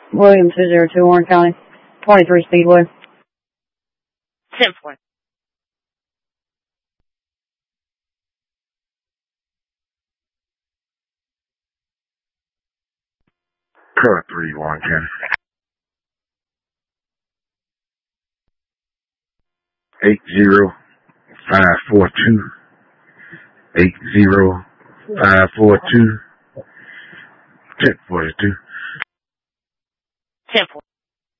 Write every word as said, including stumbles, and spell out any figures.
William two zero two, Warren County, twenty-three Speedway. ten four. Car three, Warren County. Eight zero five four two. Eight zero five four two. Ten forty two. ten four.